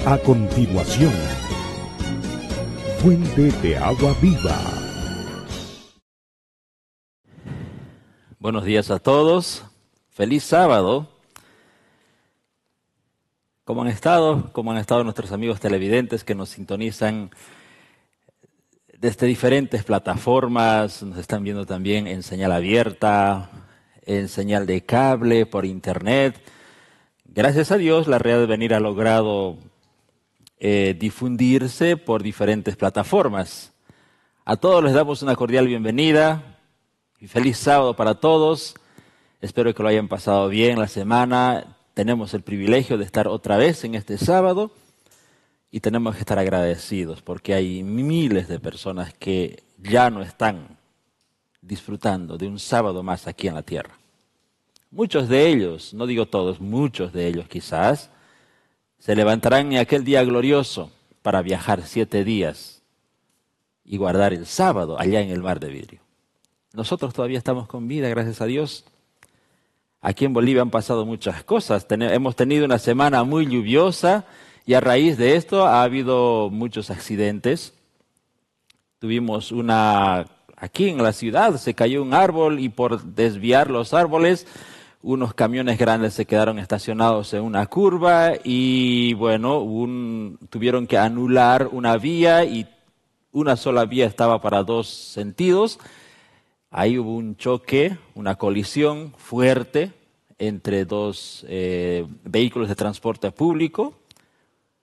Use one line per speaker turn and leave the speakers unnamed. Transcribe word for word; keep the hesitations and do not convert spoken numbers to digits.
A continuación, Fuente de Agua Viva.
Buenos días a todos. Feliz sábado. ¿Cómo han estado? ¿Cómo han estado nuestros amigos televidentes que nos sintonizan desde diferentes plataformas? Nos están viendo también en señal abierta, en señal de cable, por internet. Gracias a Dios, la Red Venir ha logrado eh, difundirse por diferentes plataformas. A todos les damos una cordial bienvenida y feliz sábado para todos. Espero que lo hayan pasado bien la semana. Tenemos el privilegio de estar otra vez en este sábado y tenemos que estar agradecidos porque hay miles de personas que ya no están disfrutando de un sábado más aquí en la tierra. Muchos de ellos, no digo todos, muchos de ellos quizás, se levantarán en aquel día glorioso para viajar siete días y guardar el sábado allá en el mar de vidrio. Nosotros todavía estamos con vida, gracias a Dios. Aquí en Bolivia han pasado muchas cosas. Ten- hemos tenido una semana muy lluviosa y a raíz de esto ha habido muchos accidentes. Tuvimos una, aquí en la ciudad se cayó un árbol y por desviar los árboles, unos camiones grandes se quedaron estacionados en una curva y bueno, un, tuvieron que anular una vía y una sola vía estaba para dos sentidos. Ahí hubo un choque, una colisión fuerte entre dos eh, vehículos de transporte público